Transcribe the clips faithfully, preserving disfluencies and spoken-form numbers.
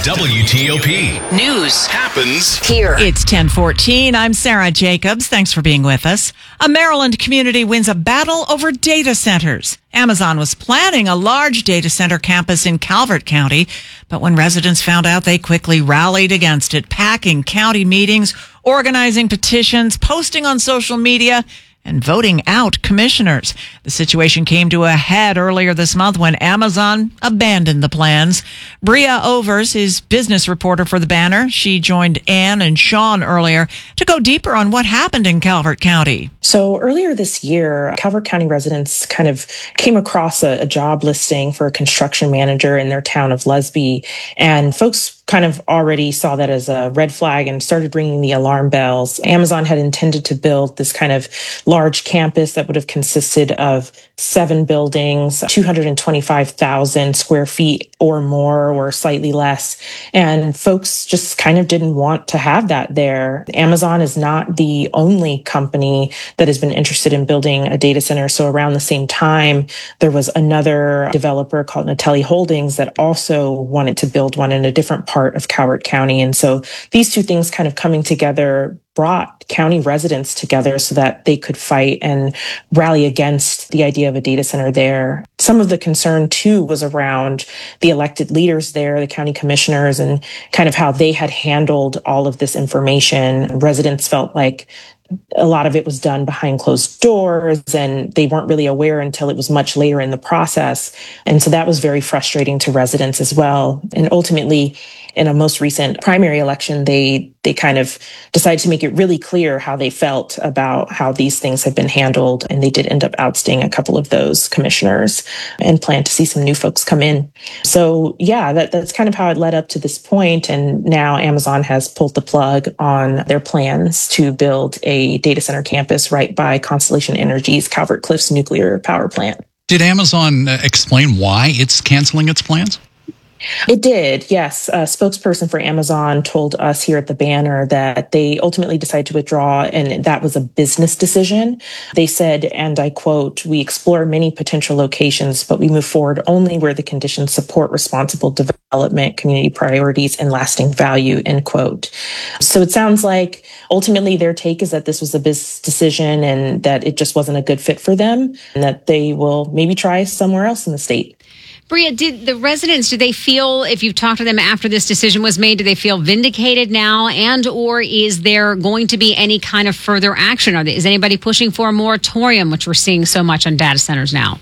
W T O P. News happens here. It's ten fourteen. I'm Sarah Jacobs. Thanks for being with us. A Maryland community wins a battle over data centers. Amazon was planning a large data center campus in Calvert County, but when residents found out, they quickly rallied against it, packing county meetings, organizing petitions, posting on social media, and voting out commissioners. The situation came to a head earlier this month when Amazon abandoned the plans. Bria Overs is business reporter for The Banner. She joined Ann and Sean earlier to go deeper on what happened in Calvert County. So earlier this year, Calvert County residents kind of came across a, a job listing for a construction manager in their town of Lesby, and folks kind of already saw that as a red flag and started ringing the alarm bells. Amazon had intended to build this kind of large campus that would have consisted of seven buildings, two hundred twenty-five thousand square feet or more or slightly less. And folks just kind of didn't want to have that there. Amazon is not the only company that has been interested in building a data center. So around the same time, there was another developer called Natelli Holdings that also wanted to build one in a different part of Calvert County. And so these two things kind of coming together brought county residents together so that they could fight and rally against the idea of a data center there. Some of the concern, too, was around the elected leaders there, the county commissioners, and kind of how they had handled all of this information. Residents felt like a lot of it was done behind closed doors and they weren't really aware until it was much later in the process. And so that was very frustrating to residents as well. And ultimately, in a most recent primary election, they they kind of decided to make it really clear how they felt about how these things had been handled. And they did end up ousting a couple of those commissioners and plan to see some new folks come in. So yeah, that, that's kind of how it led up to this point. And now Amazon has pulled the plug on their plans to build a data center campus right by Constellation Energy's Calvert Cliffs nuclear power plant. Did Amazon explain why it's canceling its plans? It did, yes. A spokesperson for Amazon told us here at The Banner that they ultimately decided to withdraw, and that was a business decision. They said, and I quote, "We explore many potential locations, but we move forward only where the conditions support responsible development, community priorities, and lasting value," end quote. So it sounds like ultimately their take is that this was a business decision and that it just wasn't a good fit for them, and that they will maybe try somewhere else in the state. Bria, did the residents, do they feel, if you've talked to them after this decision was made, do they feel vindicated now? And or is there going to be any kind of further action? Are they, is anybody pushing for a moratorium, which we're seeing so much on data centers now?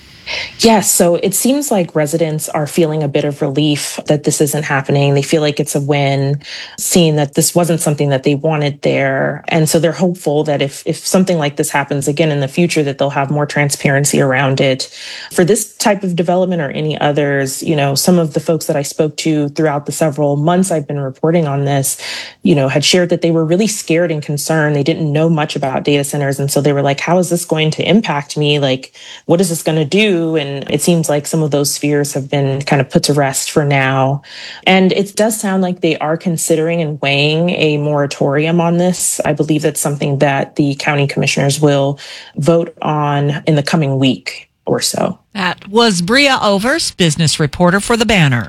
Yes, so it seems like residents are feeling a bit of relief that this isn't happening. They feel like it's a win, seeing that this wasn't something that they wanted there. And so they're hopeful that if, if something like this happens again in the future, that they'll have more transparency around it. For this type of development or any others, you know, some of the folks that I spoke to throughout the several months I've been reporting on this, you know, had shared that they were really scared and concerned. They didn't know much about data centers. And so they were like, how is this going to impact me? Like, what is this going to do? And it seems like some of those fears have been kind of put to rest for now. And it does sound like they are considering and weighing a moratorium on this. I believe that's something that the county commissioners will vote on in the coming week or so. That was Bria Overs, business reporter for The Banner.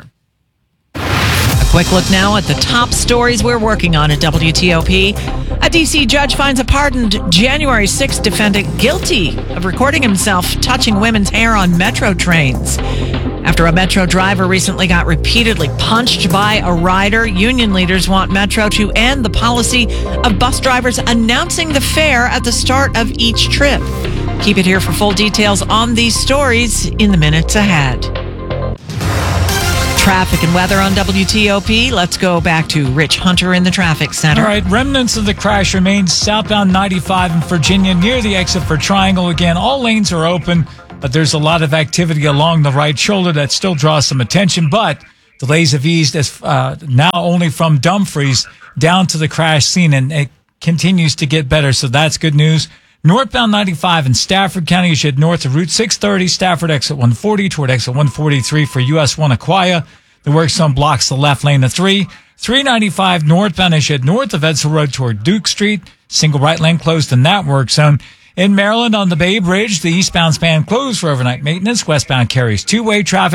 A quick look now at the top stories we're working on at W T O P. A D C judge finds a pardoned January sixth defendant guilty of recording himself touching women's hair on Metro trains. After a Metro driver recently got repeatedly punched by a rider, union leaders want Metro to end the policy of bus drivers announcing the fare at the start of each trip. Keep it here for full details on these stories in the minutes ahead. Traffic and weather on W T O P. Let's go back to Rich Hunter in the traffic center. All right, remnants of the crash remain southbound ninety-five in Virginia near the exit for Triangle. Again, all lanes are open, but there's a lot of activity along the right shoulder that still draws some attention. But delays have eased as uh, now only from Dumfries down to the crash scene, and it continues to get better. So that's good news. Northbound ninety-five in Stafford County, as you head north of Route six thirty, Stafford exit one forty toward exit one forty-three for U S one Aquia. The work zone blocks the left lane of three. three ninety-five northbound as you head north of Edsel Road toward Duke Street. Single right lane closed in that work zone. In Maryland on the Bay Bridge, the eastbound span closed for overnight maintenance. Westbound carries two-way traffic.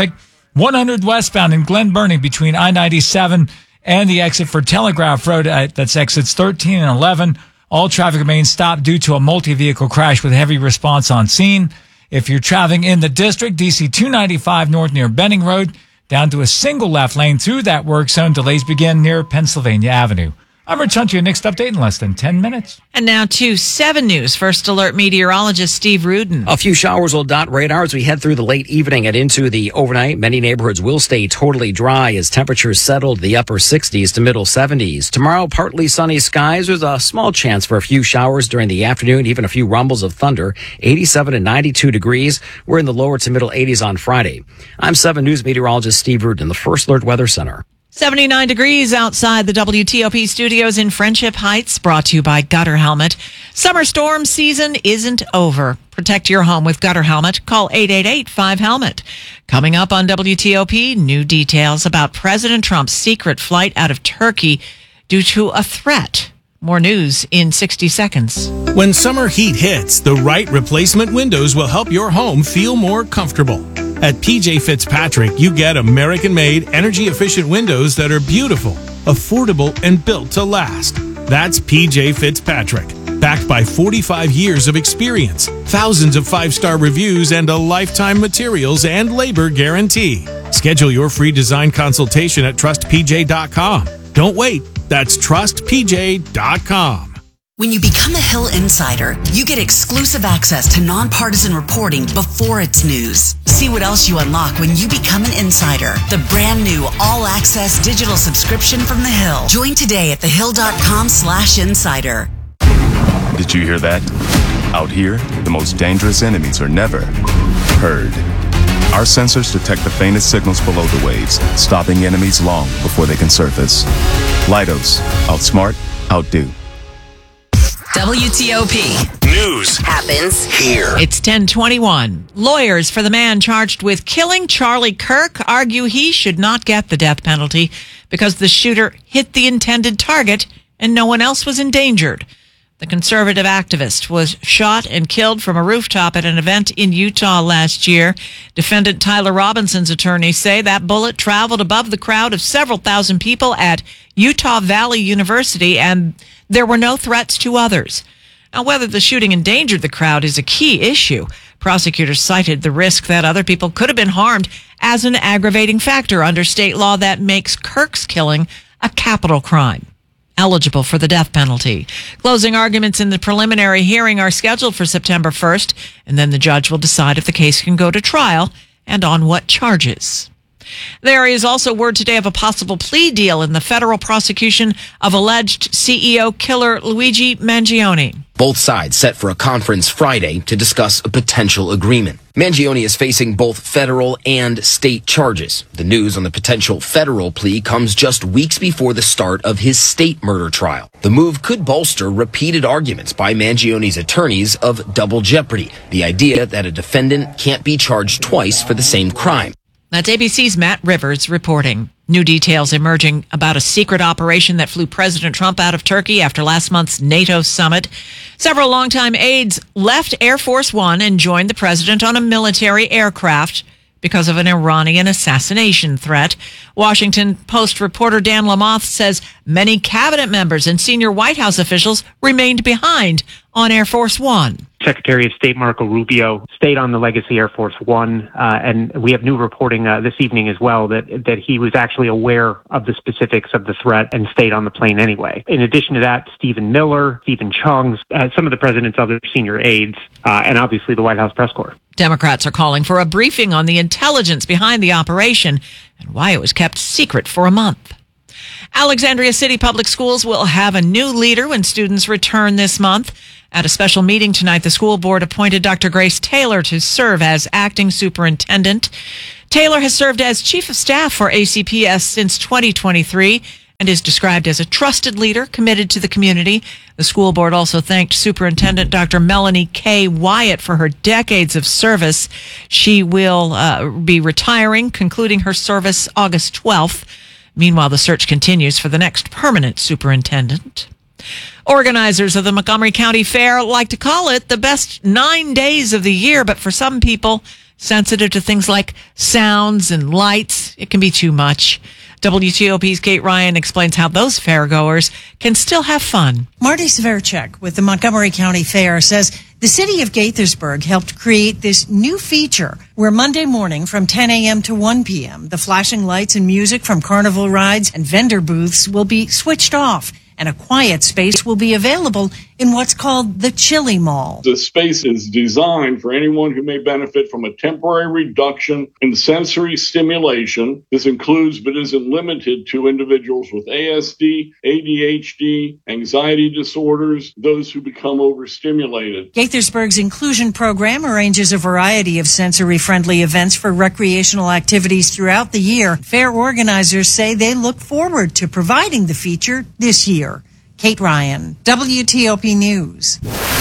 one hundred westbound in Glen Burnie between I ninety-seven and the exit for Telegraph Road. Uh, that's exits thirteen and eleven. All traffic remains stopped due to a multi-vehicle crash with heavy response on scene. If you're traveling in the district, D C two ninety-five north near Benning Road, down to a single left lane through that work zone. Delays begin near Pennsylvania Avenue. I'm Rich Hunt, your next update in less than ten minutes. And now to seven News First Alert meteorologist Steve Rudin. A few showers will dot radar as we head through the late evening and into the overnight. Many neighborhoods will stay totally dry as temperatures settle to the upper sixties to middle seventies. Tomorrow, partly sunny skies. There's a small chance for a few showers during the afternoon, even a few rumbles of thunder. eighty-seven and ninety-two degrees. We're in the lower to middle eighties on Friday. I'm seven News meteorologist Steve Rudin, the First Alert Weather Center. seventy-nine degrees outside the W T O P studios in Friendship Heights, brought to you by Gutter Helmet. Summer storm season isn't over. Protect your home with Gutter Helmet. Call eight eight eight, five helmet. Coming up on W T O P, new details about President Trump's secret flight out of Turkey due to a threat. More news in sixty seconds. When summer heat hits, the right replacement windows will help your home feel more comfortable. At P J Fitzpatrick, you get American-made, energy-efficient windows that are beautiful, affordable, and built to last. That's P J Fitzpatrick, backed by forty-five years of experience, thousands of five-star reviews, and a lifetime materials and labor guarantee. Schedule your free design consultation at trust p j dot com. Don't wait. That's trust p j dot com. When you become a Hill Insider, you get exclusive access to nonpartisan reporting before it's news. See what else you unlock when you become an insider. The brand new all-access digital subscription from The Hill. Join today at thehill.com slash insider. Did you hear that? Out here, the most dangerous enemies are never heard. Our sensors detect the faintest signals below the waves, stopping enemies long before they can surface. Leidos, outsmart, outdo. W T O P News happens here. It's ten twenty-one. Lawyers for the man charged with killing Charlie Kirk argue he should not get the death penalty because the shooter hit the intended target and no one else was endangered. The conservative activist was shot and killed from a rooftop at an event in Utah last year. Defendant Tyler Robinson's attorneys say that bullet traveled above the crowd of several thousand people at Utah Valley University, and there were no threats to others. Now, whether the shooting endangered the crowd is a key issue. Prosecutors cited the risk that other people could have been harmed as an aggravating factor under state law that makes Kirk's killing a capital crime, eligible for the death penalty. Closing arguments in the preliminary hearing are scheduled for September first, and then the judge will decide if the case can go to trial and on what charges. There is also word today of a possible plea deal in the federal prosecution of alleged C E O killer Luigi Mangione. Both sides set for a conference Friday to discuss a potential agreement. Mangione is facing both federal and state charges. The news on the potential federal plea comes just weeks before the start of his state murder trial. The move could bolster repeated arguments by Mangione's attorneys of double jeopardy, the idea that a defendant can't be charged twice for the same crime. That's A B C's Matt Rivers reporting. New details emerging about a secret operation that flew President Trump out of Turkey after last month's NATO summit. Several longtime aides left Air Force One and joined the president on a military aircraft because of an Iranian assassination threat. Washington Post reporter Dan Lamothe says many cabinet members and senior White House officials remained behind on Air Force One. Secretary of State Marco Rubio stayed on the Legacy Air Force One, uh, and we have new reporting uh, this evening as well that that he was actually aware of the specifics of the threat and stayed on the plane anyway. In addition to that, Stephen Miller, Stephen Chung, uh, some of the president's other senior aides, uh, and obviously the White House press corps. Democrats are calling for a briefing on the intelligence behind the operation and why it was kept secret for a month. Alexandria City Public Schools will have a new leader when students return this month. At a special meeting tonight, the school board appointed Doctor Grace Taylor to serve as acting superintendent. Taylor has served as chief of staff for A C P S since twenty twenty-three and is described as a trusted leader committed to the community. The school board also thanked Superintendent Doctor Melanie K. Wyatt for her decades of service. She will uh, be retiring, concluding her service August twelfth. Meanwhile, the search continues for the next permanent superintendent. Organizers of the Montgomery County Fair like to call it the best nine days of the year, but for some people, sensitive to things like sounds and lights. It can be too much. W T O P's Kate Ryan explains how those fairgoers can still have fun. Marty Severchek with the Montgomery County Fair says the city of Gaithersburg helped create this new feature where Monday morning from ten a.m. to one p.m., the flashing lights and music from carnival rides and vendor booths will be switched off, and a quiet space will be available in what's called the Chili Mall. The space is designed for anyone who may benefit from a temporary reduction in sensory stimulation. This includes but isn't limited to individuals with A S D, A D H D, anxiety disorders, those who become overstimulated. Gaithersburg's inclusion program arranges a variety of sensory-friendly events for recreational activities throughout the year. Fair organizers say they look forward to providing the feature this year. Kate Ryan, W T O P News.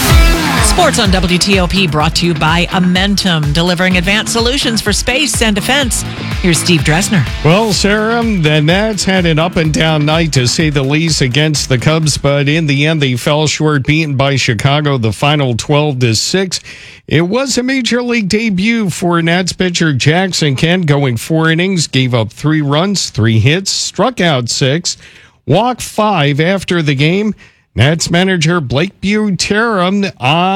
Sports on W T O P brought to you by Amentum, delivering advanced solutions for space and defense. Here's Steve Dresner. Well, Sarah, the Nats had an up and down night, to say the least, against the Cubs, but in the end they fell short, beaten by Chicago, the final twelve to six. It was a major league debut for Nats pitcher Jackson Kent, going four innings, gave up three runs, three hits, struck out six, walked five after the game. Nats manager Blake Buterum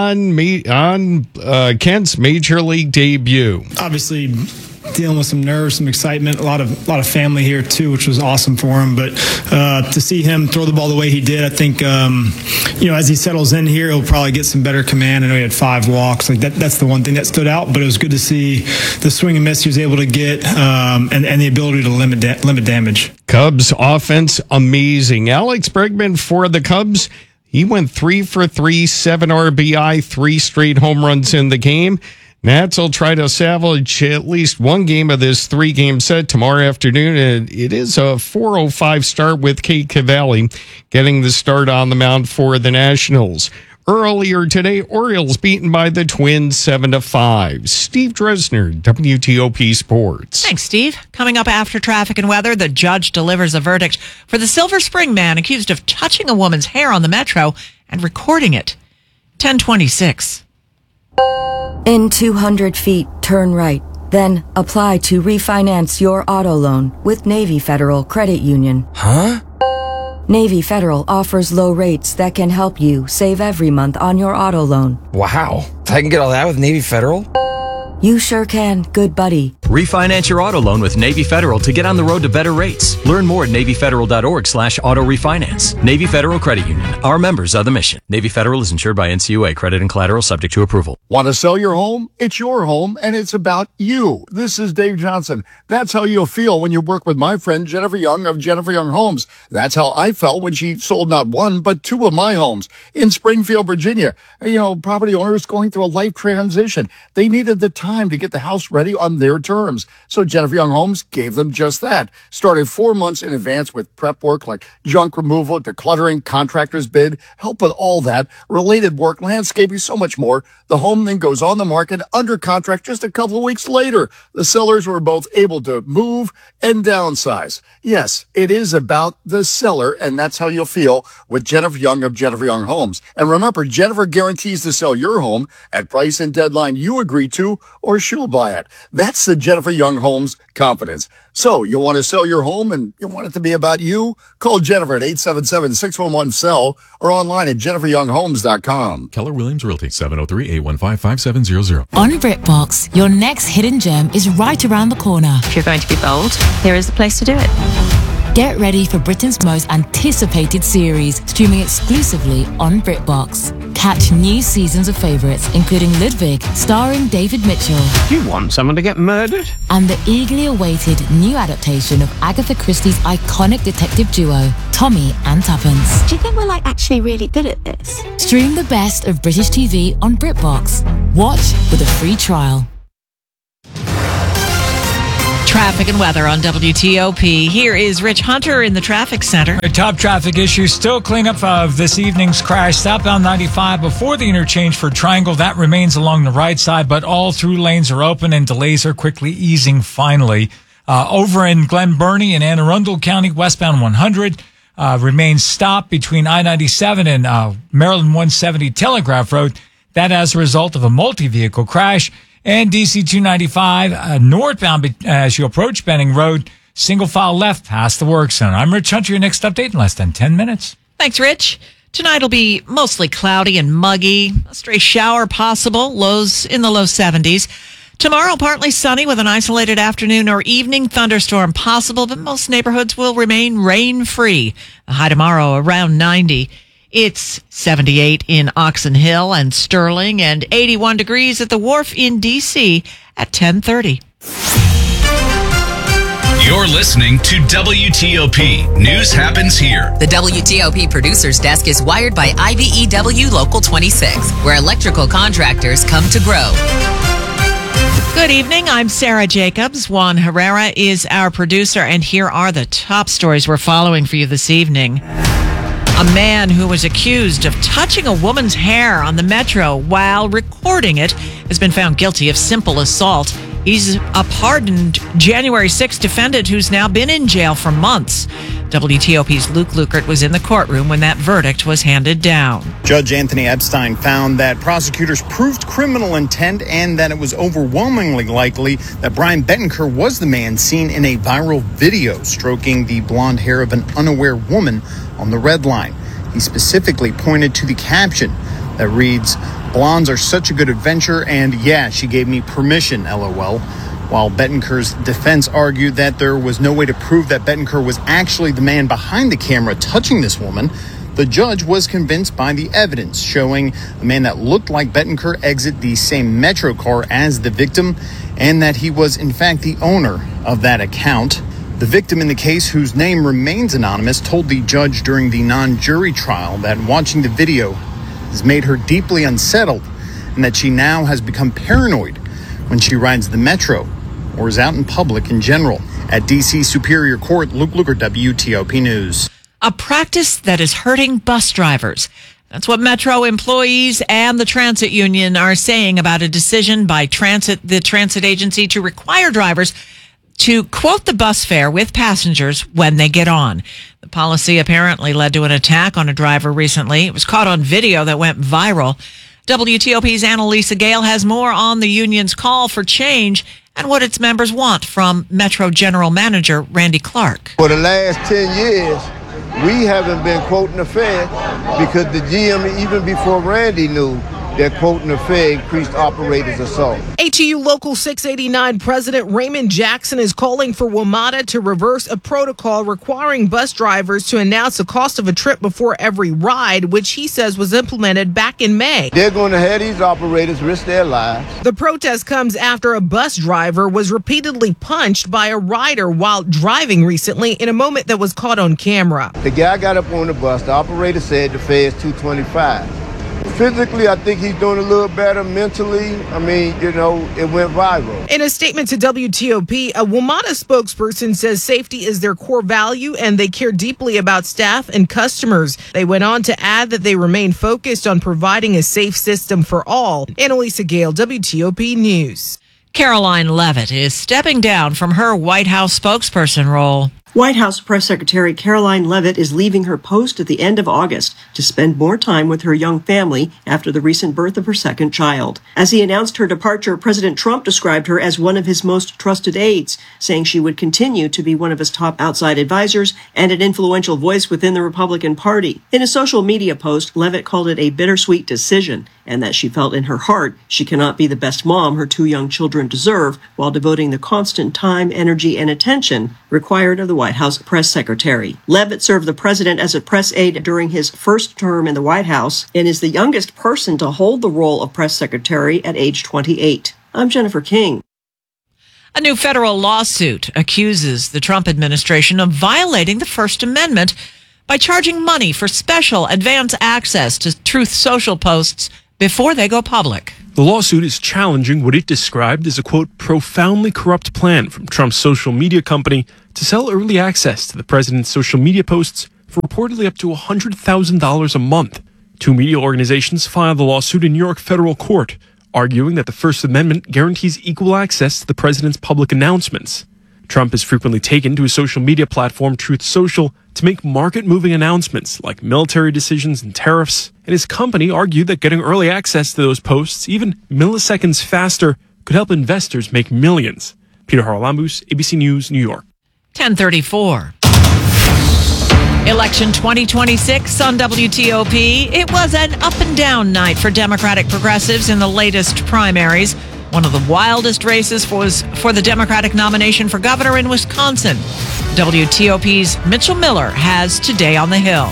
on on uh, Kent's major league debut. Obviously, dealing with some nerves, some excitement, a lot of a lot of family here too, which was awesome for him. But uh, to see him throw the ball the way he did, I think um, you know, as he settles in here, he'll probably get some better command. I know he had five walks, like that. That's the one thing that stood out. But it was good to see the swing and miss he was able to get, um, and and the ability to limit da- limit damage. Cubs offense amazing. Alex Bregman for the Cubs. He went three for three, seven R B I, three straight home runs in the game. Nats will try to salvage at least one game of this three-game set tomorrow afternoon, and it is a four oh five start with Kate Cavalli getting the start on the mound for the Nationals. Earlier today, Orioles beaten by the Twins seven to five. Steve Dresner, W T O P Sports. Thanks, Steve. Coming up after traffic and weather, the judge delivers a verdict for the Silver Spring man accused of touching a woman's hair on the Metro and recording it. ten twenty-six. In two hundred feet, turn right. Then apply to refinance your auto loan with Navy Federal Credit Union. Huh? Navy Federal offers low rates that can help you save every month on your auto loan. Wow. I can get all that with Navy Federal? You sure can, good buddy. Refinance your auto loan with Navy Federal to get on the road to better rates. Learn more at NavyFederal.org slash auto refinance. Navy Federal Credit Union. Our members are the mission. Navy Federal is insured by N C U A. Credit and collateral subject to approval. Want to sell your home? It's your home, and it's about you. This is Dave Johnson. That's how you'll feel when you work with my friend Jennifer Young of Jennifer Young Homes. That's how I felt when she sold not one, but two of my homes in Springfield, Virginia. You know, property owners going through a life transition. They needed the time to get the house ready on their terms. So Jennifer Young Homes gave them just that. Started four months in advance with prep work like junk removal, decluttering, contractor's bid, help with all that, related work, landscaping, so much more. The home then goes on the market under contract just a couple of weeks later. The sellers were both able to move and downsize. Yes, it is about the seller, and that's how you'll feel with Jennifer Young of Jennifer Young Homes. And remember, Jennifer guarantees to sell your home at price and deadline you agree to, or she'll buy it. That's the Jennifer Young Homes confidence. So you want to sell your home and you want it to be about you? Call Jennifer at eight seven seven, six one one, S E L L or online at jennifer young homes dot com. Keller Williams Realty, seven oh three, eight one five, five seven zero zero. On BritBox, your next hidden gem is right around the corner. If you're going to be bold, here is the place to do it. Get ready for Britain's most anticipated series, streaming exclusively on BritBox. Catch new seasons of favourites, including Ludwig, starring David Mitchell. You want someone to get murdered? And the eagerly awaited new adaptation of Agatha Christie's iconic detective duo, Tommy and Tuppence. Do you think we're like actually really good at this? Stream the best of British T V on BritBox. Watch with a free trial. Traffic and weather on W T O P. Here is Rich Hunter in the traffic center. A top traffic issue still cleanup of this evening's crash. Southbound ninety-five before the interchange for Triangle. That remains along the right side, but all through lanes are open and delays are quickly easing finally. Uh, over in Glen Burnie in Anne Arundel County, westbound one hundred uh, remains stopped between I ninety-seven and uh, Maryland one seventy Telegraph Road. That as a result of a multi-vehicle crash. And D C two ninety-five uh, northbound as you approach Benning Road, single file left past the work zone. I'm Rich Hunter, your next update in less than ten minutes. Thanks, Rich. Tonight will be mostly cloudy and muggy. A stray shower possible, lows in the low seventies. Tomorrow, partly sunny with an isolated afternoon or evening thunderstorm possible, but most neighborhoods will remain rain-free. The high tomorrow around ninety. It's seventy-eight in Oxon Hill and Sterling and eighty-one degrees at the Wharf in D C at ten thirty. You're listening to W T O P. News happens here. The W T O P producer's desk is wired by I B E W Local twenty-six, where electrical contractors come to grow. Good evening. I'm Sarah Jacobs. Juan Herrera is our producer, and here are the top stories we're following for you this evening. A man who was accused of touching a woman's hair on the metro while recording it has been found guilty of simple assault. He's a pardoned January sixth defendant who's now been in jail for months. W T O P's Luke Lukert was in the courtroom when that verdict was handed down. Judge Anthony Epstein found that prosecutors proved criminal intent and that it was overwhelmingly likely that Brian Bettenker was the man seen in a viral video stroking the blonde hair of an unaware woman on the Red Line. He specifically pointed to the caption that reads, "Blondes are such a good adventure, and yeah, she gave me permission, LOL." While Bettenker's defense argued that there was no way to prove that Bettenker was actually the man behind the camera touching this woman, the judge was convinced by the evidence showing a man that looked like Bettenker exit the same Metro car as the victim, and that he was in fact the owner of that account. The victim in the case, whose name remains anonymous, told the judge during the non-jury trial that watching the video has made her deeply unsettled and that she now has become paranoid when she rides the metro or is out in public in general. At D C Superior Court, Luke Lukert, W T O P News. A practice that is hurting bus drivers. That's what Metro employees and the transit union are saying about a decision by transit, the transit agency to require drivers to quote the bus fare with passengers when they get on. The policy apparently led to an attack on a driver recently. It was caught on video that went viral. W T O P's Annalisa Gale has more on the union's call for change and what its members want from Metro General Manager Randy Clark. For the last ten years, we haven't been quoting the fare because the G M, even before Randy knew, that quoting the fare increased operators' assault. A T U Local six eighty-nine President Raymond Jackson is calling for WMATA to reverse a protocol requiring bus drivers to announce the cost of a trip before every ride, which he says was implemented back in May. They're going to have these operators risk their lives. The protest comes after a bus driver was repeatedly punched by a rider while driving recently in a moment that was caught on camera. The guy got up on the bus. The operator said the fare is two twenty-five. Physically, I think he's doing a little better. Mentally, I mean, you know, it went viral. In a statement to W T O P, a WMATA spokesperson says safety is their core value and they care deeply about staff and customers. They went on to add that they remain focused on providing a safe system for all. Annalisa Gale, W T O P News. Caroline Leavitt is stepping down from her White House spokesperson role. White House Press Secretary Caroline Leavitt is leaving her post at the end of August to spend more time with her young family after the recent birth of her second child. As he announced her departure, President Trump described her as one of his most trusted aides, saying she would continue to be one of his top outside advisors and an influential voice within the Republican Party. In a social media post, Leavitt called it a bittersweet decision, and that she felt in her heart she cannot be the best mom her two young children deserve while devoting the constant time, energy, and attention required of the White House press secretary. Leavitt served the president as a press aide during his first term in the White House and is the youngest person to hold the role of press secretary at age twenty-eight. I'm Jennifer King. A new federal lawsuit accuses the Trump administration of violating the First Amendment by charging money for special advance access to Truth Social posts before they go public. The lawsuit is challenging what it described as a, quote, profoundly corrupt plan from Trump's social media company to sell early access to the president's social media posts for reportedly up to one hundred thousand dollars a month. Two media organizations filed the lawsuit in New York federal court, arguing that the First Amendment guarantees equal access to the president's public announcements. Trump has frequently taken to his social media platform Truth Social to make market-moving announcements like military decisions and tariffs, and his company argued that getting early access to those posts, even milliseconds faster, could help investors make millions. Peter Haralambous, A B C News, New York. ten thirty-four. Election twenty twenty-six on W T O P. It was an up and down night for Democratic progressives in the latest primaries. One of the wildest races was for the Democratic nomination for governor in Wisconsin. W T O P's Mitchell Miller has Today on the Hill.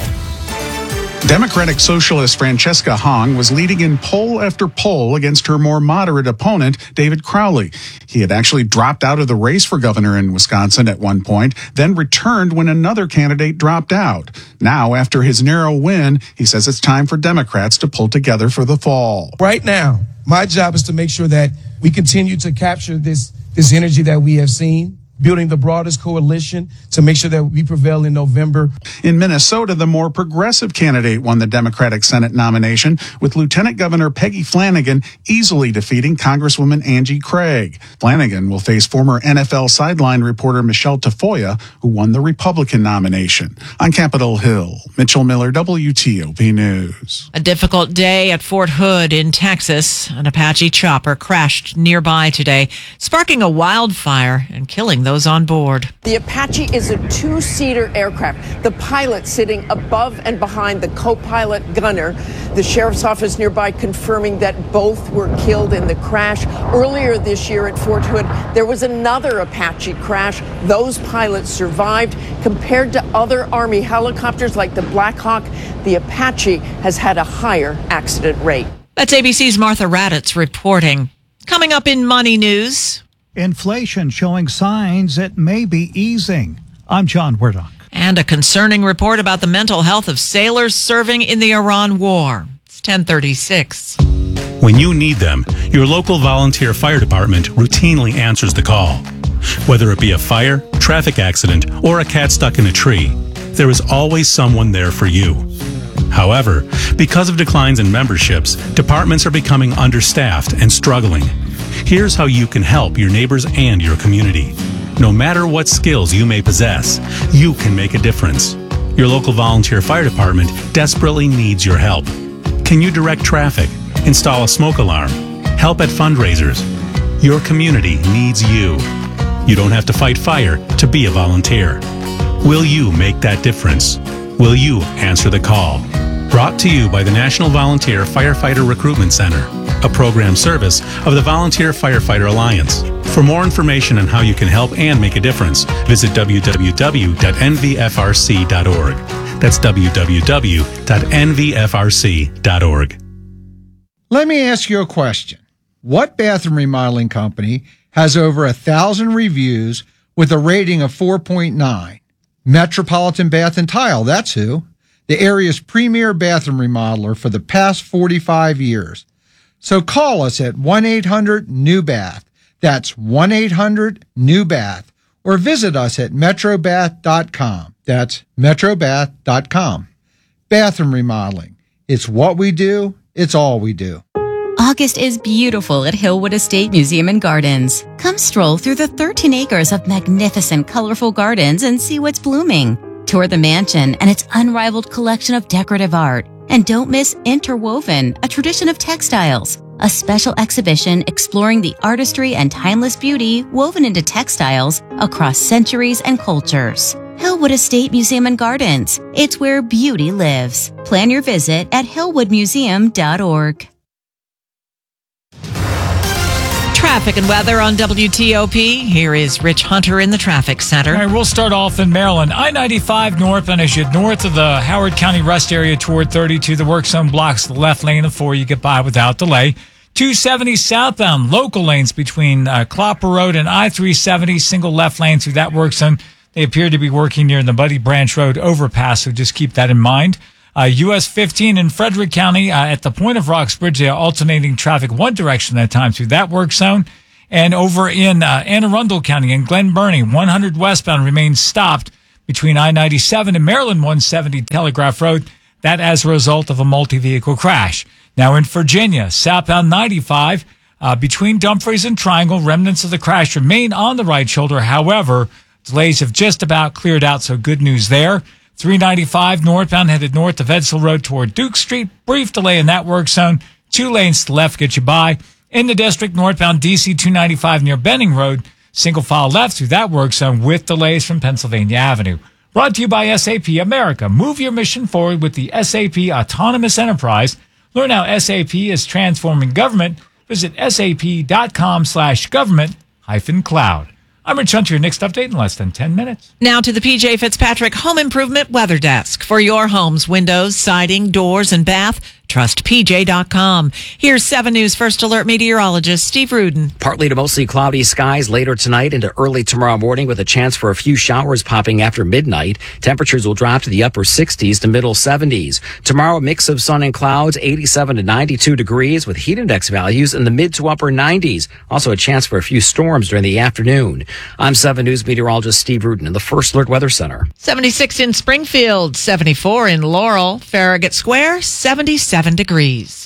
Democratic Socialist Francesca Hong was leading in poll after poll against her more moderate opponent, David Crowley. He had actually dropped out of the race for governor in Wisconsin at one point, then returned when another candidate dropped out. Now, after his narrow win, he says it's time for Democrats to pull together for the fall. Right now, my job is to make sure that we continue to capture this, this energy that we have seen, building the broadest coalition to make sure that we prevail in November. In Minnesota, the more progressive candidate won the Democratic Senate nomination, with Lieutenant Governor Peggy Flanagan easily defeating Congresswoman Angie Craig. Flanagan will face former N F L sideline reporter Michelle Tafoya, who won the Republican nomination. On Capitol Hill, Mitchell Miller, W T O P News. A difficult day at Fort Hood in Texas. An Apache chopper crashed nearby today, sparking a wildfire and killing those on board. The Apache is a two-seater aircraft, the pilot sitting above and behind the co-pilot gunner. The sheriff's office nearby confirming that both were killed in the crash. Earlier this year at Fort Hood, there was another Apache crash. Those pilots survived. Compared to other Army helicopters like the Black Hawk, the Apache has had a higher accident rate. That's A B C's Martha Raddatz reporting. Coming up in Money News, inflation showing signs it may be easing. I'm John Werdock. And a concerning report about the mental health of sailors serving in the Iran war. It's ten thirty-six. When you need them, your local volunteer fire department routinely answers the call. Whether it be a fire, traffic accident, or a cat stuck in a tree, there is always someone there for you. However, because of declines in memberships, departments are becoming understaffed and struggling. Here's how you can help your neighbors and your community. No matter what skills you may possess, you can make a difference. Your local volunteer fire department desperately needs your help. Can you direct traffic, install a smoke alarm, help at fundraisers? Your community needs you. You don't have to fight fire to be a volunteer. Will you make that difference? Will you answer the call? Brought to you by the National Volunteer Firefighter Recruitment Center, a program service of the Volunteer Firefighter Alliance. For more information on how you can help and make a difference, visit w w w dot n v f r c dot org. That's w w w dot n v f r c dot org. Let me ask you a question. What bathroom remodeling company has over a thousand reviews with a rating of four point nine? Metropolitan Bath and Tile, that's who. The area's premier bathroom remodeler for the past forty-five years. So call us at one eight hundred new bath. That's one eight hundred new bath. Or visit us at metro bath dot com. That's metro bath dot com. Bathroom remodeling. It's what we do. It's all we do. August is beautiful at Hillwood Estate Museum and Gardens. Come stroll through the thirteen acres of magnificent, colorful gardens and see what's blooming. Tour the mansion and its unrivaled collection of decorative art. And don't miss Interwoven, a tradition of textiles, a special exhibition exploring the artistry and timeless beauty woven into textiles across centuries and cultures. Hillwood Estate Museum and Gardens. It's where beauty lives. Plan your visit at hillwood museum dot org. Traffic and weather on W T O P. Here is Rich Hunter in the traffic center. All right, we'll start off in Maryland. I ninety-five northbound as you head north of the Howard County rest area toward thirty-two. The work zone blocks the left lane of four. You get by without delay. two seventy southbound, local lanes between uh, Clopper Road and I three seventy, single left lane through that work zone. They appear to be working near the Buddy Branch Road overpass, so just keep that in mind. Uh, U S fifteen in Frederick County uh, at the point of Rocks Bridge, they are alternating traffic one direction at a time through that work zone. And over in uh, Anne Arundel County and Glen Burnie, one hundred westbound remains stopped between I ninety-seven and Maryland one seventy Telegraph Road. That as a result of a multi-vehicle crash. Now in Virginia, southbound ninety-five uh, between Dumfries and Triangle, remnants of the crash remain on the right shoulder. However, delays have just about cleared out, so good news there. three ninety-five northbound headed north of Edsel Road toward Duke Street. Brief delay in that work zone. Two lanes to the left get you by. In the district, northbound D C two ninety-five near Benning Road, single file left through that work zone with delays from Pennsylvania Avenue. Brought to you by S A P America. Move your mission forward with the S A P Autonomous Enterprise. Learn how S A P is transforming government. Visit sap.com slash government hyphen cloud. I'm Rich Hunter, your next update in less than ten minutes. Now to the P J Fitzpatrick Home Improvement Weather Desk. For your home's windows, siding, doors, and bath, trust P J dot com. Here's seven News First Alert meteorologist Steve Rudin. Partly to mostly cloudy skies later tonight into early tomorrow morning with a chance for a few showers popping after midnight. Temperatures will drop to the upper sixties to middle seventies. Tomorrow, a mix of sun and clouds, eighty-seven to ninety-two degrees with heat index values in the mid to upper nineties. Also a chance for a few storms during the afternoon. I'm seven News meteorologist Steve Rudin in the First Alert Weather Center. seventy-six in Springfield, seventy-four in Laurel, Farragut Square, seventy-seven degrees.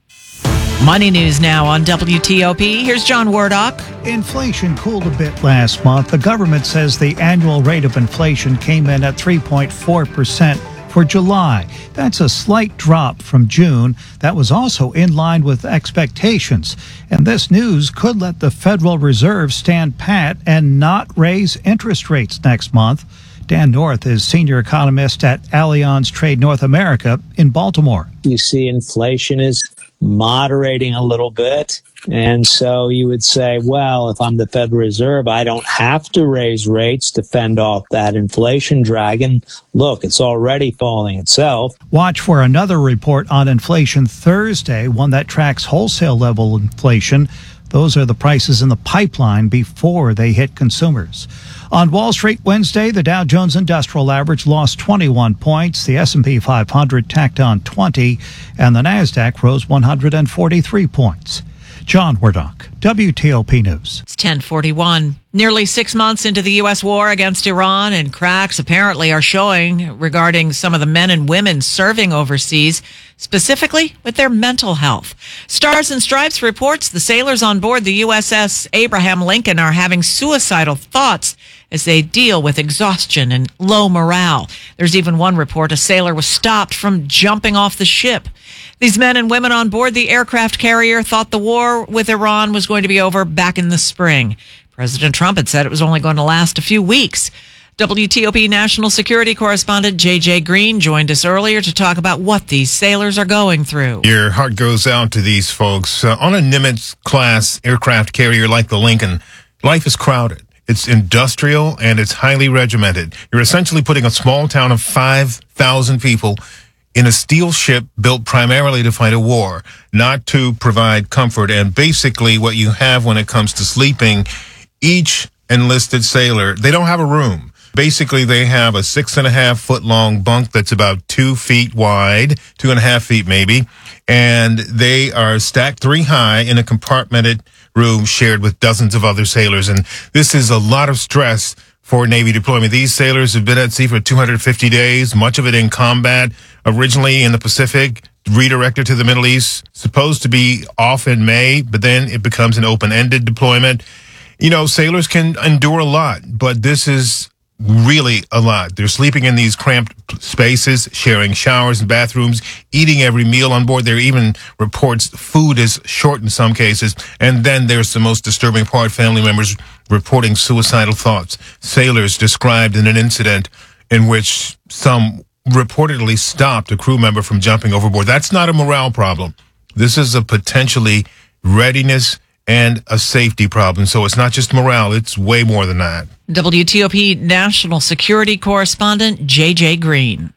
Money news now on W T O P. Here's John Wardock. Inflation cooled a bit last month. The government says the annual rate of inflation came in at three point four percent for July. That's a slight drop from June. That was also in line with expectations. And this news could let the Federal Reserve stand pat and not raise interest rates next month. Dan North is senior economist at Allianz Trade North America in Baltimore. You see inflation is moderating a little bit. And so you would say, well, if I'm the Federal Reserve, I don't have to raise rates to fend off that inflation dragon. Look, it's already falling itself. Watch for another report on inflation Thursday, one that tracks wholesale level inflation. Those are the prices in the pipeline before they hit consumers. On Wall Street Wednesday, the Dow Jones Industrial Average lost twenty-one points. The S and P five hundred tacked on twenty, and the NASDAQ rose one hundred forty-three points. John Wardock, W T O P News. It's ten forty-one. Nearly six months into the U S war against Iran, and cracks apparently are showing regarding some of the men and women serving overseas, specifically with their mental health. Stars and Stripes reports the sailors on board the U S S Abraham Lincoln are having suicidal thoughts as they deal with exhaustion and low morale. There's even one report a sailor was stopped from jumping off the ship. These men and women on board the aircraft carrier thought the war with Iran was going to be over back in the spring. President Trump had said it was only going to last a few weeks. W T O P national security correspondent J J Green joined us earlier to talk about what these sailors are going through. Your heart goes out to these folks. Uh, on a Nimitz-class aircraft carrier like the Lincoln, life is crowded. It's industrial and it's highly regimented. You're essentially putting a small town of five thousand people in a steel ship built primarily to fight a war, not to provide comfort. And basically what you have when it comes to sleeping, each enlisted sailor, they don't have a room. Basically, they have a six and a half foot long bunk that's about two feet wide, two and a half feet maybe, and they are stacked three high in a compartmented room shared with dozens of other sailors. And this is a lot of stress for Navy deployment. These sailors have been at sea for two hundred fifty days, much of it in combat, originally in the Pacific, redirected to the Middle East, supposed to be off in May, but then it becomes an open-ended deployment. You know, sailors can endure a lot, but this is really a lot. They're sleeping in these cramped spaces, sharing showers and bathrooms, eating every meal on board. There are even reports food is short in some cases. And then there's the most disturbing part, family members reporting suicidal thoughts. Sailors described in an incident in which some reportedly stopped a crew member from jumping overboard. That's not a morale problem. This is a potentially readiness and a safety problem. So it's not just morale, it's way more than that. W T O P national security correspondent J J Green.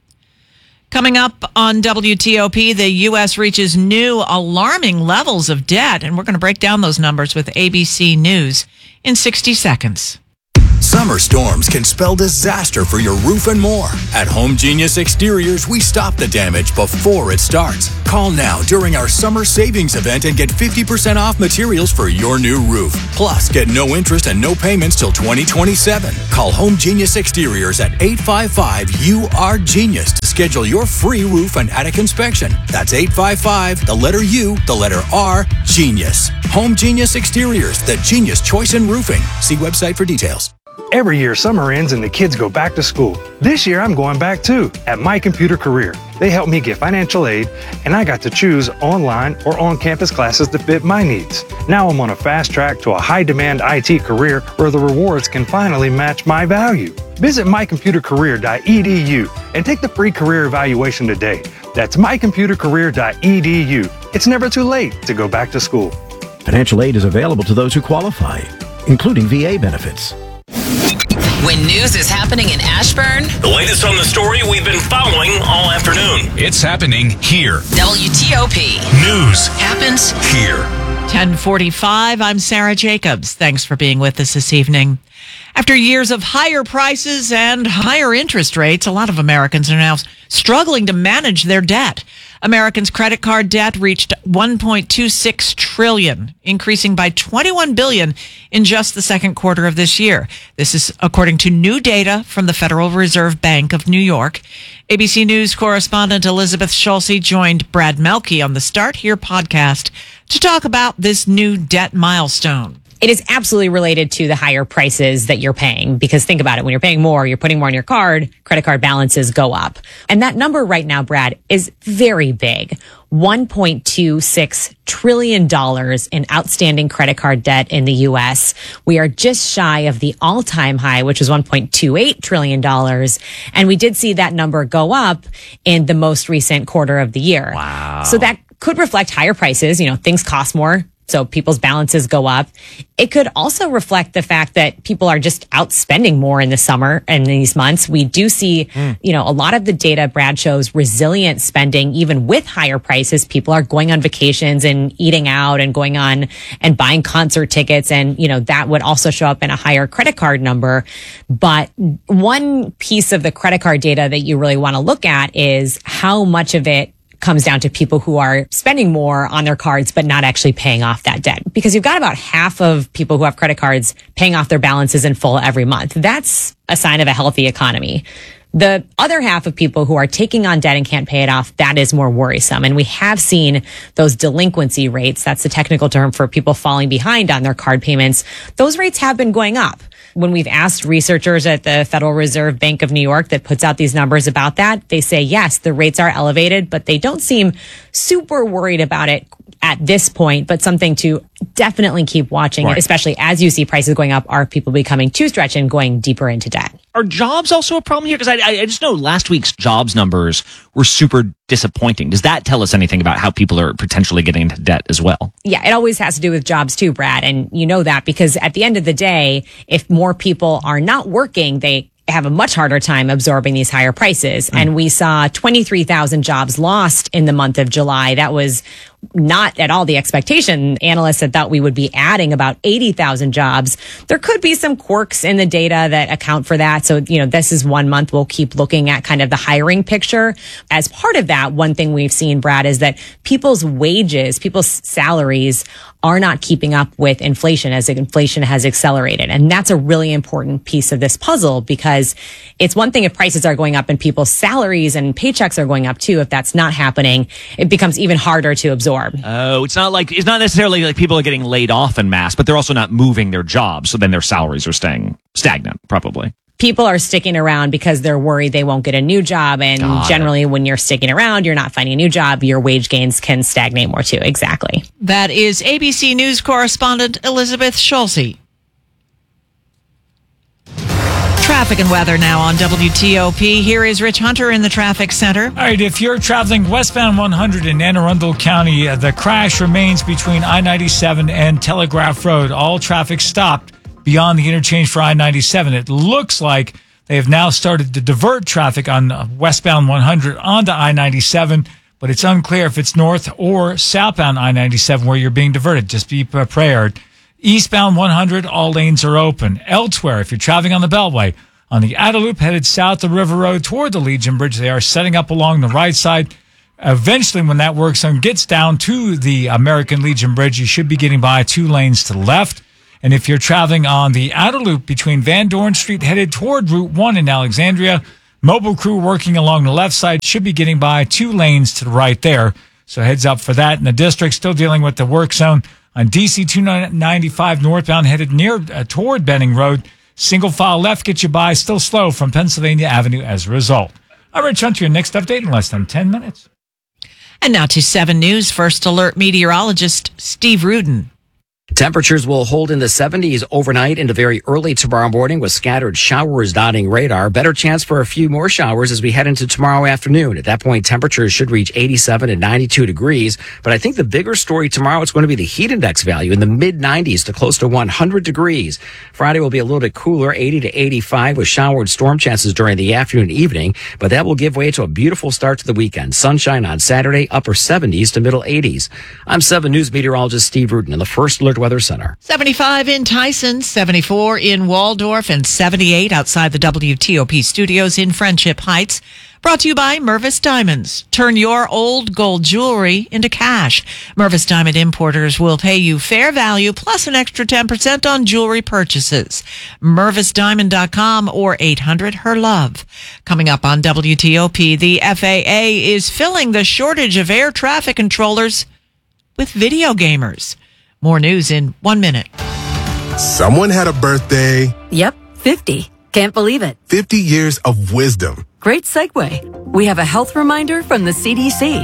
Coming up on W T O P, the U S reaches new alarming levels of debt, and we're going to break down those numbers with A B C News in sixty seconds. Summer storms can spell disaster for your roof and more. At Home Genius Exteriors, we stop the damage before it starts. Call now during our summer savings event and get fifty percent off materials for your new roof. Plus, get no interest and no payments till twenty twenty-seven. Call Home Genius Exteriors at eight five five U R Genius to schedule your free roof and attic inspection. That's eight five five, the letter U, the letter R, Genius. Home Genius Exteriors, the genius choice in roofing. See website for details. Every year, summer ends and the kids go back to school. This year, I'm going back too, at My Computer Career. They helped me get financial aid, and I got to choose online or on-campus classes to fit my needs. Now I'm on a fast track to a high-demand I T career where the rewards can finally match my value. Visit my computer career dot e d u and take the free career evaluation today. That's my computer career dot e d u. It's never too late to go back to school. Financial aid is available to those who qualify, including V A benefits. When news is happening in Ashburn, The latest on the story we've been following all afternoon. It's happening here. W T O P News happens here. ten forty-five, I'm Sarah Jacobs. Thanks for being with us this evening. After years of higher prices and higher interest rates, a lot of Americans are now struggling to manage their debt. Americans' credit card debt reached one point two six trillion dollars, increasing by twenty-one billion dollars in just the second quarter of this year. This is according to new data from the Federal Reserve Bank of New York. A B C News correspondent Elizabeth Schulze joined Brad Melke on the Start Here podcast to talk about this new debt milestone. It is absolutely related to the higher prices that you're paying, because think about it. When you're paying more, you're putting more on your card, credit card balances go up. And that number right now, Brad, is very big. one point two six trillion dollars in outstanding credit card debt in the U S. We are just shy of the all-time high, which was one point two eight trillion dollars. And we did see that number go up in the most recent quarter of the year. Wow. So that could reflect higher prices. You know, things cost more, so people's balances go up. It could also reflect the fact that people are just out spending more in the summer and these months. We do see, mm. you know, a lot of the data, Brad, shows resilient spending, even with higher prices. People are going on vacations and eating out and going on and buying concert tickets. And, you know, that would also show up in a higher credit card number. But one piece of the credit card data that you really want to look at is how much of it comes down to people who are spending more on their cards but not actually paying off that debt. Because you've got about half of people who have credit cards paying off their balances in full every month. That's a sign of a healthy economy. The other half of people who are taking on debt and can't pay it off, that is more worrisome. And we have seen those delinquency rates, that's the technical term for people falling behind on their card payments, those rates have been going up. When we've asked researchers at the Federal Reserve Bank of New York that puts out these numbers about that, they say, yes, the rates are elevated, but they don't seem super worried about it at this point, but something to definitely keep watching, right, especially as you see prices going up. Are people becoming too stretched and going deeper into debt? Are jobs also a problem here? Because I, I just know last week's jobs numbers were super disappointing. Does that tell us anything about how people are potentially getting into debt as well? Yeah, it always has to do with jobs too, Brad. And you know that because at the end of the day, if more people are not working, they have a much harder time absorbing these higher prices. Mm. And we saw twenty-three thousand jobs lost in the month of July. That was not at all the expectation. Analysts had thought we would be adding about eighty thousand jobs. There could be some quirks in the data that account for that. So, you know, this is one month. We'll keep looking at kind of the hiring picture. As part of that, one thing we've seen, Brad, is that people's wages, people's salaries are not keeping up with inflation as inflation has accelerated. And that's a really important piece of this puzzle, because it's one thing if prices are going up and people's salaries and paychecks are going up too. If that's not happening, it becomes even harder to absorb. Oh, it's not like it's not necessarily like people are getting laid off en masse, but they're also not moving their jobs, so then their salaries are staying stagnant, probably. People are sticking around because they're worried they won't get a new job. And Got generally, it. when you're sticking around, you're not finding a new job, your wage gains can stagnate more too. Exactly. That is A B C News correspondent Elizabeth Schulze. Traffic and weather now on W T O P. Here is Rich Hunter in the traffic center. All right, if you're traveling westbound one hundred in Anne Arundel County, uh, the crash remains between I ninety-seven and Telegraph Road. All traffic stopped beyond the interchange for I ninety-seven. It looks like they have now started to divert traffic on uh, westbound one hundred onto I ninety-seven, but it's unclear if it's north or southbound I ninety-seven where you're being diverted. Just be prepared. Eastbound one hundred, all lanes are open. Elsewhere, if you're traveling on the Beltway, on the Outer Loop headed south of River Road toward the Legion Bridge, they are setting up along the right side. Eventually, when that works and gets down to the American Legion Bridge, you should be getting by two lanes to the left. And if you're traveling on the Outer Loop between Van Dorn Street headed toward Route one in Alexandria, mobile crew working along the left side should be getting by two lanes to the right there. So heads up for that. And the district still dealing with the work zone on D C two ninety-five northbound headed near uh, toward Benning Road. Single file left gets you by, still slow from Pennsylvania Avenue as a result. I'm Rich Hunter, your next update in less than ten minutes. And now to seven News First Alert meteorologist Steve Rudin. Temperatures will hold in the seventies overnight into very early tomorrow morning with scattered showers dotting radar. Better chance for a few more showers as we head into tomorrow afternoon. At that point, temperatures should reach eighty-seven and ninety-two degrees. But I think the bigger story tomorrow is going to be the heat index value in the mid nineties to close to one hundred degrees. Friday will be a little bit cooler, eighty to eighty-five with shower and storm chances during the afternoon and evening. But that will give way to a beautiful start to the weekend. Sunshine on Saturday, upper seventies to middle eighties. I'm seven News meteorologist Steve Rudin in the First Alert Weather Center. seventy-five in Tyson, seventy-four in Waldorf, and seventy-eight outside the W T O P studios in Friendship Heights. Brought to you by Mervis Diamonds. Turn your old gold jewelry into cash. Mervis Diamond Importers will pay you fair value plus an extra ten percent on jewelry purchases. Mervis Diamond dot com or eight hundred her love. Coming up on W T O P, the F A A is filling the shortage of air traffic controllers with video gamers. More news in one minute. Someone had a birthday. Yep, fifty. Can't believe it. fifty years of wisdom. Great segue. We have a health reminder from the C D C.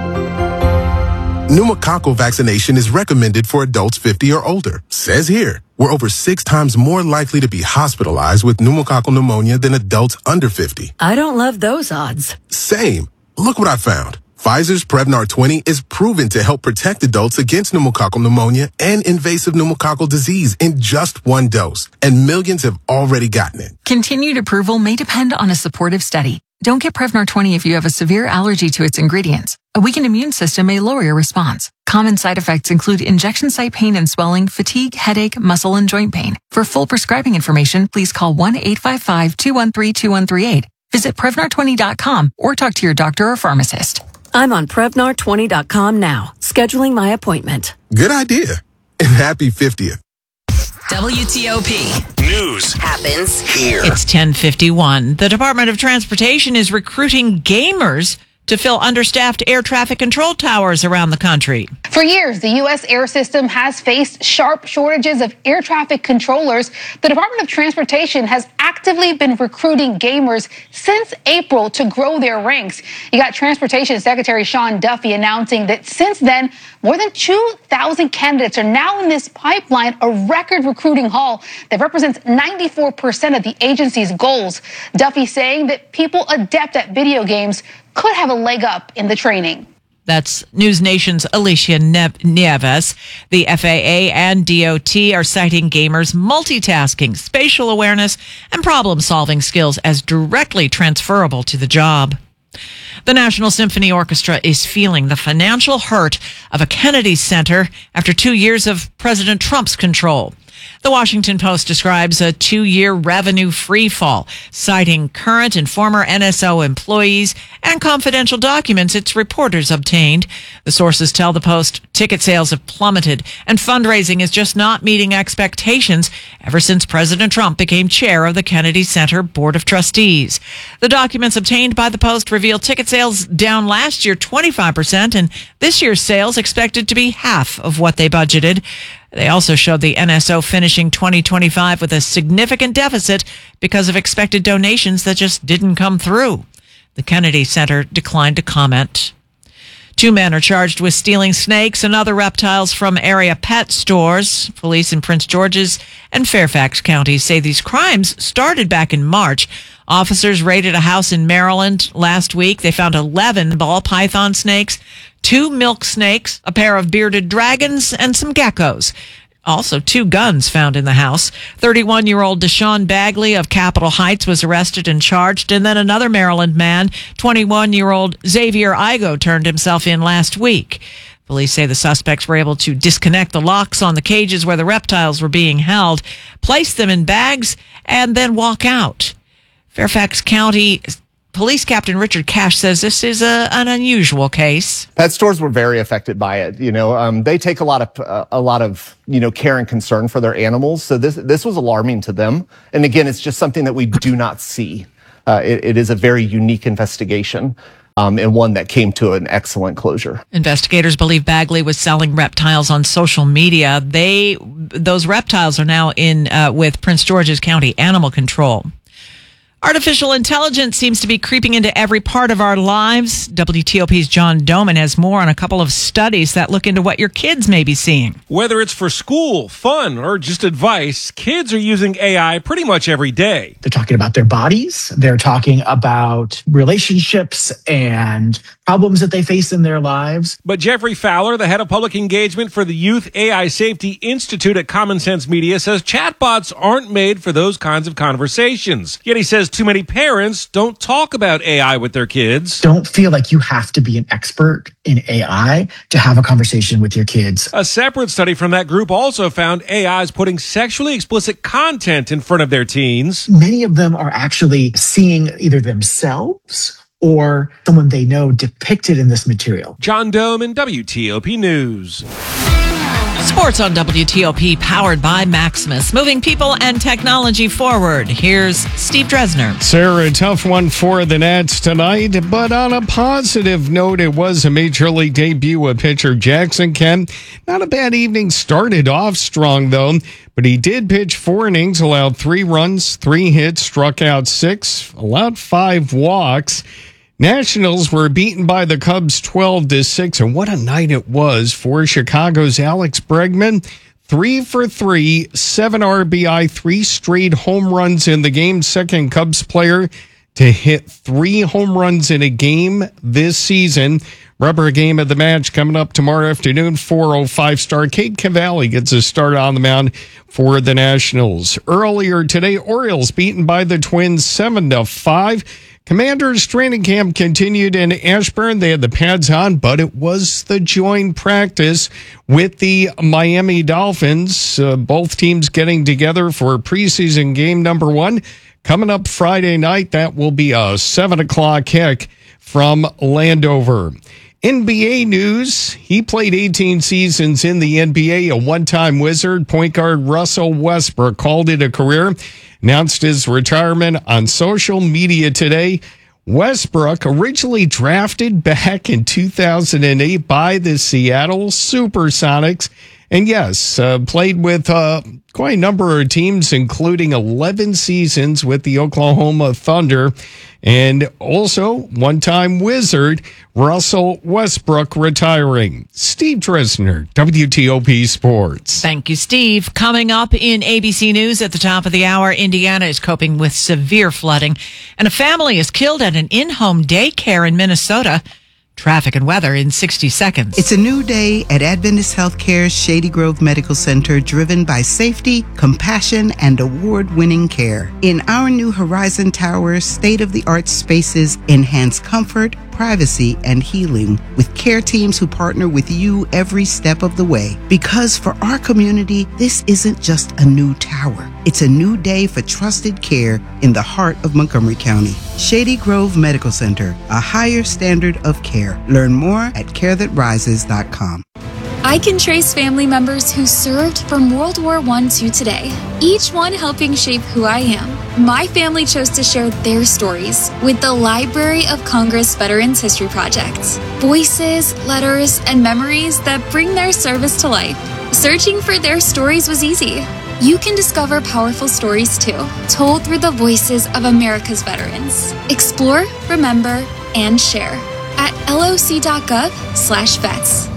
Pneumococcal vaccination is recommended for adults fifty or older. Says here, we're over six times more likely to be hospitalized with pneumococcal pneumonia than adults under fifty. I don't love those odds. Same. Look what I found. Pfizer's Prevnar twenty is proven to help protect adults against pneumococcal pneumonia and invasive pneumococcal disease in just one dose, and millions have already gotten it. Continued approval may depend on a supportive study. Don't get Prevnar twenty if you have a severe allergy to its ingredients. A weakened immune system may lower your response. Common side effects include injection site pain and swelling, fatigue, headache, muscle, and joint pain. For full prescribing information, please call one eight five five, two one three, two one three eight. Visit Prevnar twenty dot com or talk to your doctor or pharmacist. I'm on Prevnar twenty dot com now, scheduling my appointment. Good idea. And happy fiftieth. W T O P News happens here. It's ten fifty-one. The Department of Transportation is recruiting gamers to fill understaffed air traffic control towers around the country. For years, the U S air system has faced sharp shortages of air traffic controllers. The Department of Transportation has actively been recruiting gamers since April to grow their ranks. You got Transportation Secretary Sean Duffy announcing that since then, more than two thousand candidates are now in this pipeline, a record recruiting haul that represents ninety-four percent of the agency's goals. Duffy saying that people adept at video games could have a leg up in the training. That's News Nation's Alicia Nieves. The F A A and D O T are citing gamers' multitasking, spatial awareness, and problem-solving skills as directly transferable to the job. The National Symphony Orchestra is feeling the financial hurt of a Kennedy Center after two years of President Trump's control. The Washington Post describes a two-year revenue freefall, citing current and former N S O employees and confidential documents its reporters obtained. The sources tell the Post ticket sales have plummeted and fundraising is just not meeting expectations ever since President Trump became chair of the Kennedy Center Board of Trustees. The documents obtained by the Post reveal ticket sales down last year twenty-five percent and this year's sales expected to be half of what they budgeted. They also showed the N S O finishing twenty twenty-five with a significant deficit because of expected donations that just didn't come through. The Kennedy Center declined to comment. Two men are charged with stealing snakes and other reptiles from area pet stores. Police in Prince George's and Fairfax counties say these crimes started back in March. Officers raided a house in Maryland last week. They found eleven ball python snakes, two milk snakes, a pair of bearded dragons, and some geckos. Also, two guns found in the house. thirty-one-year-old Deshaun Bagley of Capitol Heights was arrested and charged, and then another Maryland man, twenty-one-year-old Xavier Igo, turned himself in last week. Police say the suspects were able to disconnect the locks on the cages where the reptiles were being held, place them in bags, and then walk out. Fairfax County Police Captain Richard Cash says this is a, an unusual case. Pet stores were very affected by it. You know, um, they take a lot of uh, a lot of you know care and concern for their animals. So this this was alarming to them. And again, it's just something that we do not see. Uh, it, it is a very unique investigation. um, and one that came to an excellent closure. Investigators believe Bagley was selling reptiles on social media. They, those reptiles are now in uh, with Prince George's County Animal Control. Artificial intelligence seems to be creeping into every part of our lives. W T O P's John Doman has more on a couple of studies that look into what your kids may be seeing. Whether it's for school, fun, or just advice, kids are using A I pretty much every day. They're talking about their bodies. They're talking about relationships and problems that they face in their lives. But Jeffrey Fowler, the head of public engagement for the Youth A I Safety Institute at Common Sense Media, says chatbots aren't made for those kinds of conversations. Yet he says too many parents don't talk about A I with their kids. Don't feel like you have to be an expert in A I to have a conversation with your kids. A separate study from that group also found A Is putting sexually explicit content in front of their teens. Many of them are actually seeing either themselves or someone they know depicted in this material. John Doman, W T O P News. Sports on W T O P, powered by Maximus, moving people and technology forward. Here's Steve Dresner. Sarah, a tough one for the Nats tonight, but on a positive note, it was a major league debut of pitcher Jackson Kemp. Not a bad evening, started off strong though, but he did pitch four innings, allowed three runs, three hits, struck out six, allowed five walks. Nationals were beaten by the Cubs twelve to six, and what a night it was for Chicago's Alex Bregman. Three for three, seven R B I, three straight home runs in the game. Second Cubs player to hit three home runs in a game this season. Rubber game of the match coming up tomorrow afternoon, four oh five start. Cade Cavalli gets a start on the mound for the Nationals. Earlier today, Orioles beaten by the Twins seven to five. Commanders training camp continued in Ashburn. They had the pads on, but it was the joint practice with the Miami Dolphins. Uh, both teams getting together for preseason game number one. Coming up Friday night, that will be a seven o'clock kick from Landover. N B A news. He played eighteen seasons in the N B A, a one-time Wizard. Point guard Russell Westbrook called it a career. Announced his retirement on social media today. Westbrook, originally drafted back in two thousand eight by the Seattle Supersonics. And yes, uh, played with uh, quite a number of teams, including eleven seasons with the Oklahoma Thunder. And also, one-time Wizard, Russell Westbrook retiring. Steve Dresner, W T O P Sports. Thank you, Steve. Coming up in A B C News at the top of the hour, Indiana is coping with severe flooding, and a family is killed at an in-home daycare in Minnesota. Traffic and weather in sixty seconds. It's a new day at Adventist Healthcare's Shady Grove Medical Center, driven by safety, compassion, and award-winning care. In our new Horizon Tower, state-of-the-art spaces enhance comfort, privacy, and healing with care teams who partner with you every step of the way. Because for our community, this isn't just a new tower. It's a new day for trusted care in the heart of Montgomery County. Shady Grove Medical Center, a higher standard of care. Learn more at care that rises dot com. I can trace family members who served from World War One to today, each one helping shape who I am. My family chose to share their stories with the Library of Congress Veterans History Project. Voices, letters, and memories that bring their service to life. Searching for their stories was easy. You can discover powerful stories too, told through the voices of America's veterans. Explore, remember, and share at loc.gov slash vets.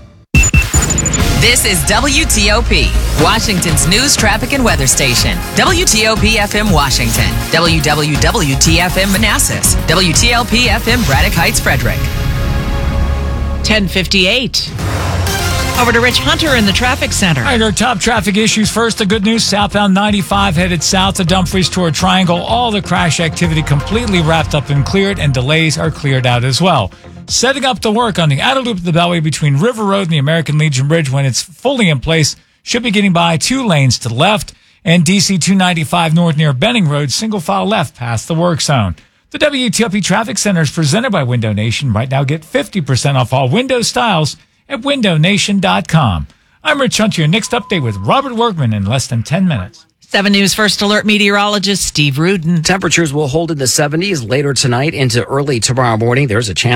This is W T O P, Washington's news, traffic, and weather station. W T O P F M Washington, W W W T F M Manassas, W T L P F M Braddock Heights, Frederick. ten fifty-eight. Over to Rich Hunter in the traffic center. All right, our top traffic issues. First, the good news. Southbound ninety-five headed south of Dumfries toward Triangle. All the crash activity completely wrapped up and cleared, and delays are cleared out as well. Setting up the work on the outer loop of the Beltway between River Road and the American Legion Bridge, when it's fully in place, should be getting by two lanes to the left, and D C two ninety-five north near Benning Road, single file left past the work zone. The W T O P Traffic Center is presented by Window Nation. Right now, get fifty percent off all window styles at window nation dot com. I'm Rich Hunter. Your next update with Robert Workman in less than ten minutes. seven News First Alert meteorologist Steve Rudin. Temperatures will hold in the seventies later tonight into early tomorrow morning. There's a chance